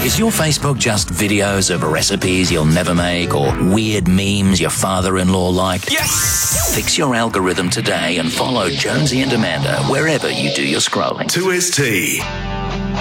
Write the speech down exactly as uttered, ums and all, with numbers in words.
Is your Facebook just videos of recipes you'll never make or weird memes your father-in-law like? Yes! Fix your algorithm today and follow Jonesy and Amanda wherever you do your scrolling. two S T.